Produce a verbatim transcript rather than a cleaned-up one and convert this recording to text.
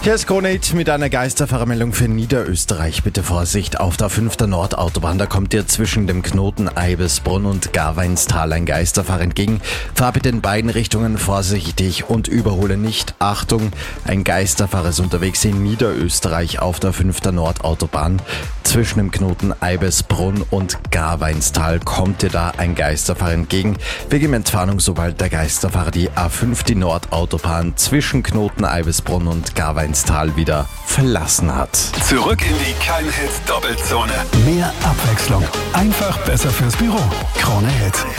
Hier ist Krone Hit mit einer Geisterfahrermeldung für Niederösterreich. Bitte Vorsicht, auf der fünften Nordautobahn, da kommt dir zwischen dem Knoten Eibesbrunn und Garweinstal ein Geisterfahrer entgegen. Fahr bitte in beiden Richtungen vorsichtig und überhole nicht. Achtung, ein Geisterfahrer ist unterwegs in Niederösterreich auf der fünften Nordautobahn. Zwischen dem Knoten Eibesbrunn und Garweinstal kommt dir da ein Geisterfahrer entgegen. Wir geben Entwarnung, sobald der Geisterfahrer die A fünf, die Nordautobahn zwischen Knoten Eibesbrunn und Garweinstal wieder verlassen hat. Zurück in die Kein-Hit-Doppelzone. Mehr Abwechslung. Einfach besser fürs Büro. Krone Hit.